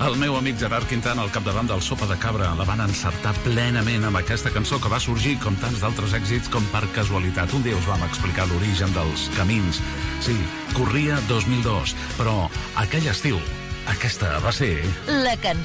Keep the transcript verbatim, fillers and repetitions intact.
El meu amic Gerard Quintana, al capdavant del Sopa de Cabra, la van encertar plenament amb aquesta cançó que va sorgir, com tants d'altres èxits, com per casualitat. Un dia us vam explicar l'origen dels camins. Sí, corria dos mil dos, però aquell estiu, aquesta va ser... La cançó